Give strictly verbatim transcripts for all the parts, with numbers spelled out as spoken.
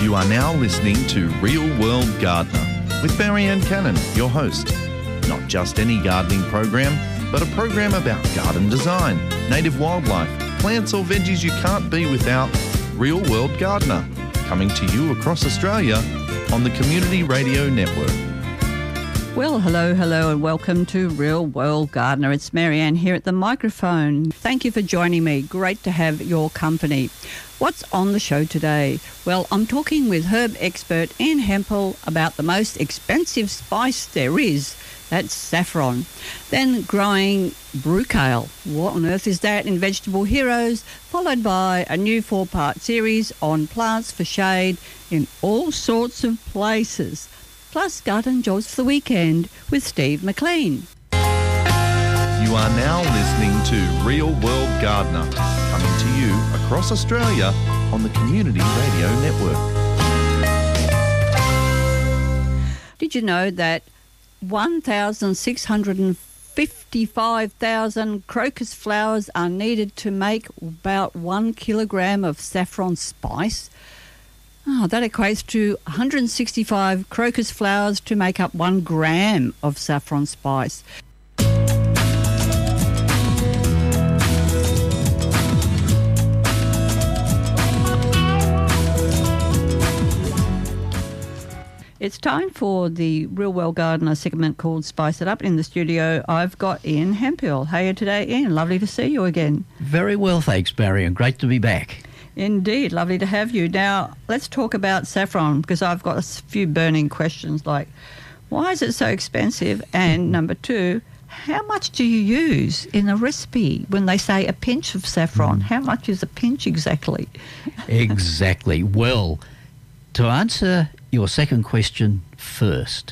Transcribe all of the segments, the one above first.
You are now listening to Real World Gardener with Marianne Cannon, your host. Not just any gardening program, but a program about garden design, native wildlife, plants or veggies you can't be without. Real World Gardener, coming to you across Australia on the Community Radio Network. Well, hello, hello, and welcome to Real World Gardener. It's Marianne here at the microphone. Thank you for joining me. Great to have your company. What's on the show today? Well, I'm talking with herb expert Ian Hempel about the most expensive spice there is. That's saffron. Then growing brucale. What on earth is that in Vegetable Heroes? Followed by a new four-part series on plants for shade in all sorts of places. Plus garden jobs for the weekend with Steve McLean. You are now listening to Real World Gardener, coming to you across Australia on the Community Radio Network. Did you know that one thousand six hundred fifty-five thousand crocus flowers are needed to make about one kilogram of saffron spice? Oh, that equates to one hundred sixty-five crocus flowers to make up one gram of saffron spice. It's time for the Real World Gardener segment called Spice It Up. In the studio, I've got Ian Hempel. How are you today, Ian? Lovely to see you again. Very well, thanks, Barry, and great to be back. Indeed, lovely to have you. Now, let's talk about saffron, because I've got a few burning questions like, why is it so expensive? And number two, how much do you use in a recipe when they say a pinch of saffron? How much is a pinch exactly? Exactly. Well, to answer your second question first,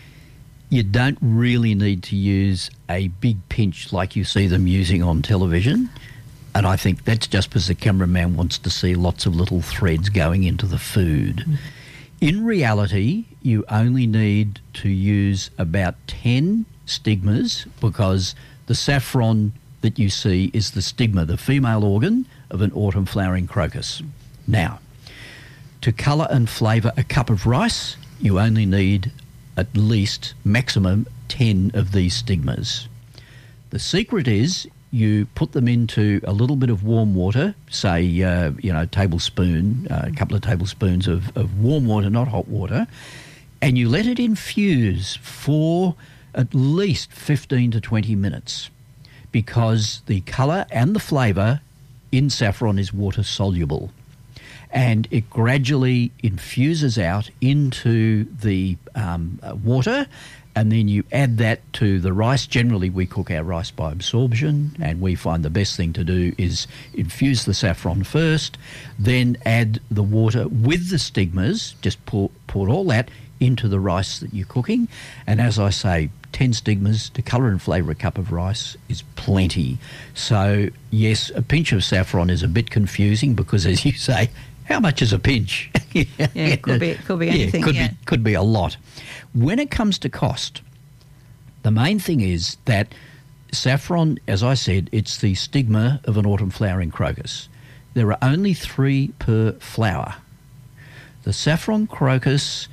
you don't really need to use a big pinch like you see them using on television. And I think that's just because the cameraman wants to see lots of little threads going into the food. Mm. In reality, you only need to use about ten stigmas, because the saffron that you see is the stigma, the female organ of an autumn flowering crocus. Now, to colour and flavour a cup of rice, you only need at least maximum ten of these stigmas. The secret is you put them into a little bit of warm water, say, uh, you know, tablespoon, uh, a couple of tablespoons of, of warm water, not hot water, and you let it infuse for at least fifteen to twenty minutes, because the colour and the flavour in saffron is water soluble. And it gradually infuses out into the um, uh, water, and then you add that to the rice. Generally, we cook our rice by absorption, and we find the best thing to do is infuse the saffron first, then add the water with the stigmas, just pour, pour all that into the rice that you're cooking. And as I say, ten stigmas to colour and flavour a cup of rice is plenty. So, yes, a pinch of saffron is a bit confusing because, as you say, how much is a pinch? Yeah, it could be, it could be anything. Yeah, could yeah. be, could be a lot. When it comes to cost, the main thing is that saffron, as I said, it's the stigma of an autumn flowering crocus. There are only three per flower. The saffron crocus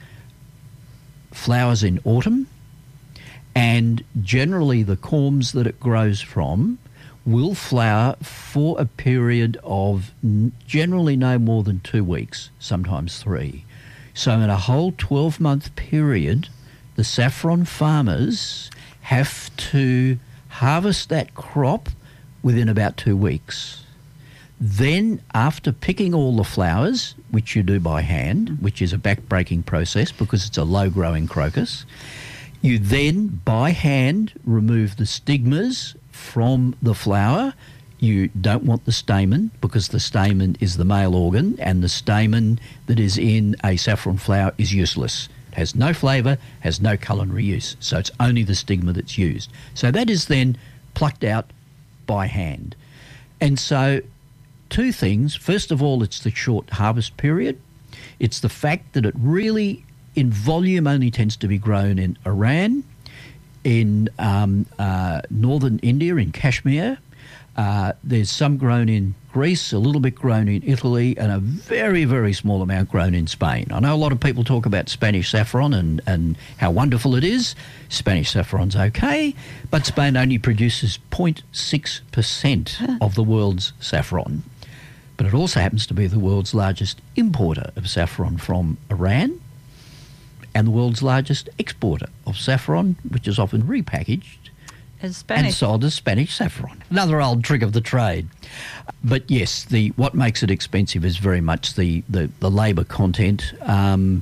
flowers in autumn, and generally the corms that it grows from will flower for a period of generally no more than two weeks, sometimes three. So in a whole twelve-month period, the saffron farmers have to harvest that crop within about two weeks. Then, after picking all the flowers, which you do by hand, which is a back-breaking process because it's a low-growing crocus, you then, by hand, remove the stigmas from the flower. You don't want the stamen, because the stamen is the male organ, and the stamen that is in a saffron flower is useless. It has no flavour, has no culinary use, so it's only the stigma that's used. So that is then plucked out by hand. And so two things. First of all, it's the short harvest period. It's the fact that it really, in volume, only tends to be grown in Iran, in um, uh, northern India, in Kashmir, Uh, there's some grown in Greece, a little bit grown in Italy, and a very, very small amount grown in Spain. I know a lot of people talk about Spanish saffron and, and how wonderful it is. Spanish saffron's okay, but Spain only produces zero point six percent of the world's saffron. But it also happens to be the world's largest importer of saffron from Iran and the world's largest exporter of saffron, which is often repackaged As Spanish. and sold as Spanish saffron. Another old trick of the trade. But yes, the what makes it expensive is very much the, the, the labour content, um,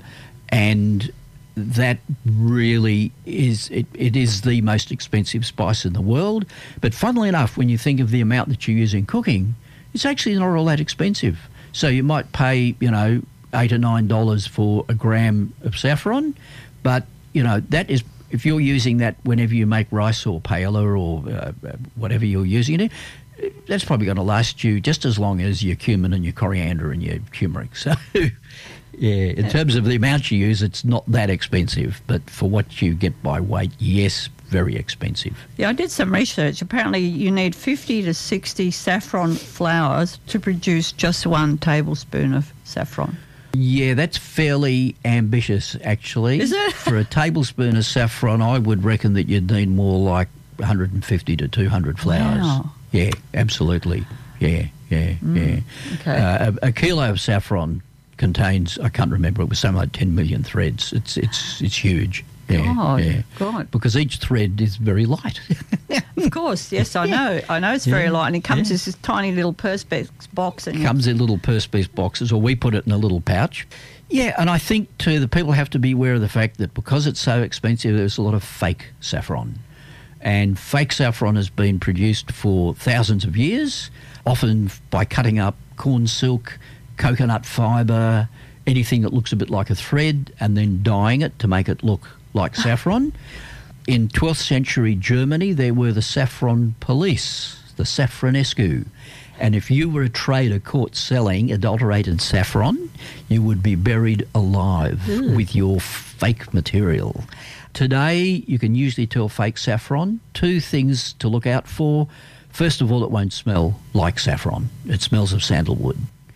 and that really is, it, it is the most expensive spice in the world. But funnily enough, when you think of the amount that you use in cooking, it's actually not all that expensive. So you might pay, you know, eight or nine dollars for a gram of saffron, but, you know, that is, if you're using that whenever you make rice or paella or uh, whatever you're using it in, that's probably going to last you just as long as your cumin and your coriander and your turmeric. So, yeah, in terms of the amount you use, it's not that expensive. But for what you get by weight, yes, very expensive. Yeah, I did some research. Apparently you need fifty to sixty saffron flowers to produce just one tablespoon of saffron. Yeah, that's fairly ambitious, actually. Is it? For a tablespoon of saffron, I would reckon that you'd need more like one hundred fifty to two hundred flowers. Wow. Yeah, absolutely. Yeah, yeah, Mm, yeah. okay. Uh, a, a kilo of saffron contains, I can't remember, it was something like ten million threads. It's it's it's huge. Yeah, God, yeah. God. Because each thread is very light. Of course, yes, I know. I know it's very Yeah. light, and it comes Yeah. in this tiny little perspex box. And Comes in little perspex boxes, or we put it in a little pouch. Yeah, and I think too the people have to be aware of the fact that because it's so expensive, there's a lot of fake saffron. And fake saffron has been produced for thousands of years, often by cutting up corn silk, coconut fibre, anything that looks a bit like a thread, and then dyeing it to make it look like saffron. In twelfth century Germany, there were the saffron police, the Safranescu. And if you were a trader caught selling adulterated saffron, you would be buried alive Ugh. with your fake material. Today, you can usually tell fake saffron. Two things to look out for. First of all, it won't smell like saffron. It smells of sandalwood.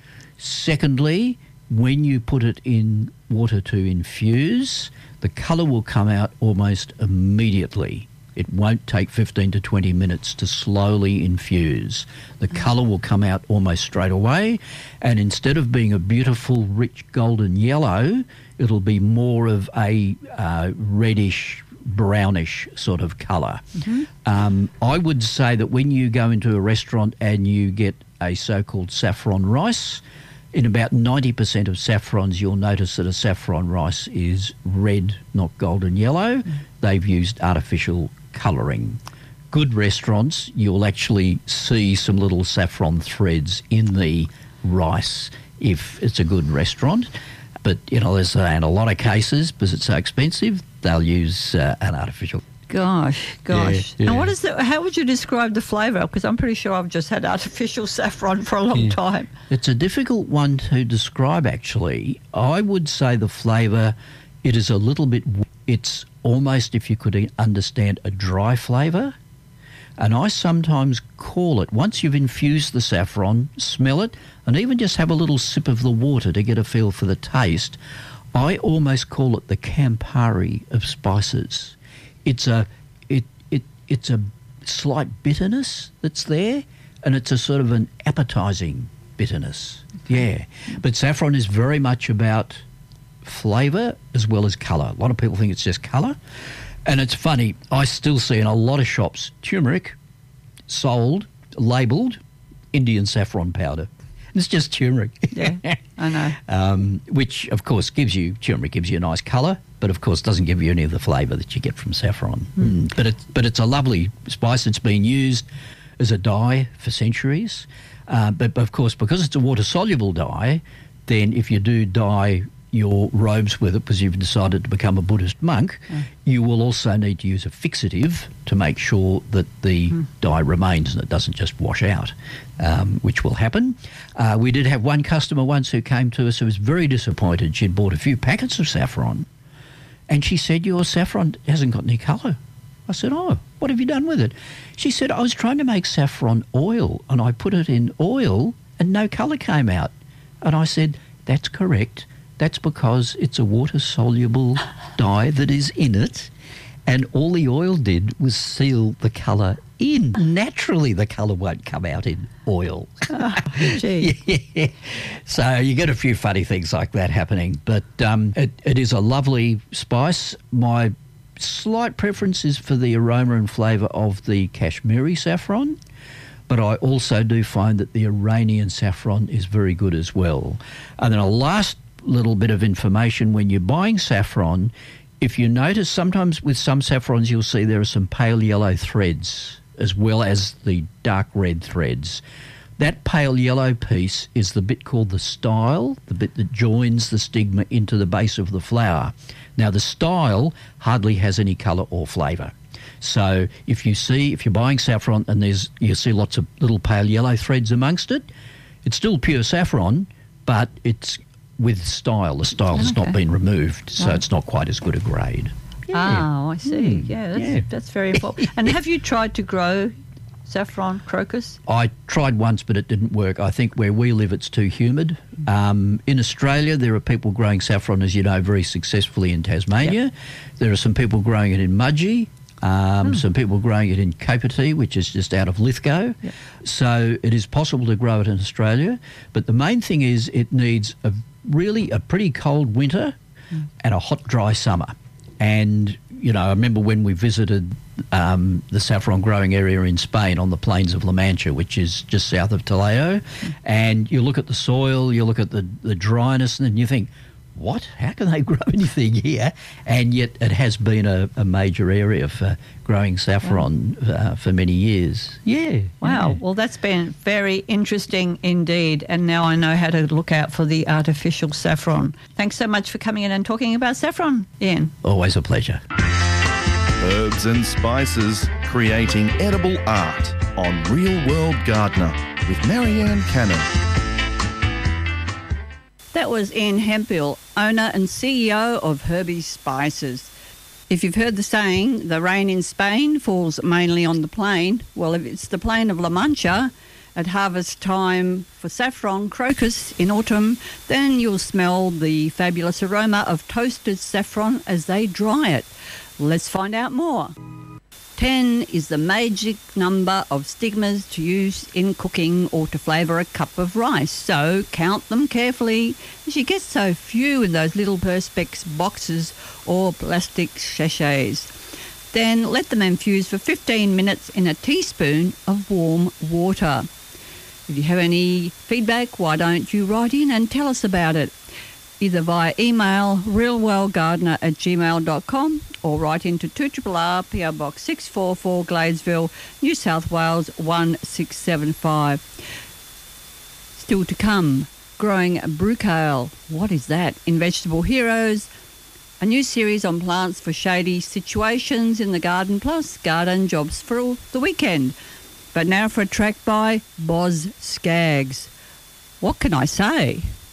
Secondly, when you put it in water to infuse, the colour will come out almost immediately. It won't take fifteen to twenty minutes to slowly infuse. The colour will come out almost straight away, and instead of being a beautiful, rich golden yellow, it'll be more of a uh, reddish, brownish sort of colour. Mm-hmm. Um, I would say that when you go into a restaurant and you get a so-called saffron rice, in about ninety percent of saffrons, you'll notice that a saffron rice is red, not golden yellow. Mm. They've used artificial colouring. Good restaurants, you'll actually see some little saffron threads in the rice if it's a good restaurant. But, you know, there's uh, in a lot of cases, because it's so expensive, they'll use uh, an artificial. Gosh, gosh. Yeah, yeah. And what is the, how would you describe the flavour? Because I'm pretty sure I've just had artificial saffron for a long Yeah. time. It's a difficult one to describe, actually. I would say the flavour, it is a little bit, it's almost, if you could understand, a dry flavour. And I sometimes call it, once you've infused the saffron, smell it, and even just have a little sip of the water to get a feel for the taste, I almost call it the Campari of spices. It's a it it it's a slight bitterness that's there, and it's a sort of an appetising bitterness. Yeah, but saffron is very much about flavour as well as colour. A lot of people think it's just colour, and it's funny. I still see in a lot of shops turmeric sold labelled Indian saffron powder. It's just turmeric. Yeah, I know. Um, which, of course, gives you, turmeric gives you a nice colour, but, of course, doesn't give you any of the flavour that you get from saffron. Mm. But, it's, but it's a lovely spice. It's been used as a dye for centuries. Uh, but, of course, because it's a water-soluble dye, then if you do dye your robes with it because you've decided to become a Buddhist monk, mm. you will also need to use a fixative to make sure that the mm. dye remains and it doesn't just wash out, um, which will happen. Uh, we did have one customer once who came to us who was very disappointed. She'd bought a few packets of saffron and she said, your saffron hasn't got any colour. I said, oh, what have you done with it? She said, I was trying to make saffron oil and I put it in oil and no colour came out. And I said, that's correct. That's because it's a water-soluble dye that is in it, and all the oil did was seal the colour in. Naturally, the colour won't come out in oil. Oh, gee. Yeah. So you get a few funny things like that happening. But um, it, it is a lovely spice. My slight preference is for the aroma and flavour of the Kashmiri saffron, but I also do find that the Iranian saffron is very good as well. And then a last little bit of information, when you're buying saffron, if you notice sometimes with some saffrons you'll see there are some pale yellow threads as well as the dark red threads. That pale yellow piece is the bit called the style, the bit that joins the stigma into the base of the flower. Now the style hardly has any colour or flavour. So if you see, if you're buying saffron and there's you see lots of little pale yellow threads amongst it, it's still pure saffron, but it's with style. The style has Okay. not been removed, so Right. it's not quite as good a grade. Oh, I see. Mm, Yeah, that's, yeah. that's very important. And have you tried to grow saffron crocus? I tried once, but it didn't work. I think where we live, it's too humid. Um, in Australia, there are people growing saffron, as you know, very successfully in Tasmania. Yep. There are some people growing it in Mudgee. Um, Some people growing it in Copati, which is just out of Lithgow. Yep. So it is possible to grow it in Australia. But the main thing is it needs a really a pretty cold winter and a hot, dry summer. And, you know, I remember when we visited um, the saffron growing area in Spain on the plains of La Mancha, which is just south of Toledo, and you look at the soil, you look at the, the dryness, and then you think, what? How can they grow anything here? And yet it has been a, a major area for growing saffron uh, for many years. Yeah. Wow. yeah. Well, that's been very interesting indeed. And now I know how to look out for the artificial saffron. Thanks so much for coming in and talking about saffron, Ian. Always a pleasure. Herbs and spices, creating edible art on Real World Gardener with Marianne Cannon. That was Ian Hemphill, owner and C E O of Herbie Spices. If you've heard the saying, the rain in Spain falls mainly on the plain, well, if it's the plain of La Mancha at harvest time for saffron crocus in autumn, then you'll smell the fabulous aroma of toasted saffron as they dry it. Let's find out more. ten is the magic number of stigmas to use in cooking or to flavour a cup of rice. So count them carefully as you get so few in those little Perspex boxes or plastic sachets. Then let them infuse for fifteen minutes in a teaspoon of warm water. If you have any feedback, why don't you write in and tell us about it? Either via email realwellgardener at gmail dot com or write into two R R R P O Box six four four Gladesville, New South Wales one six seven five. Still to come, growing brucale. What is that? In Vegetable Heroes, a new series on plants for shady situations in the garden, plus garden jobs for the weekend. But now for a track by Boz Skaggs. What can I say?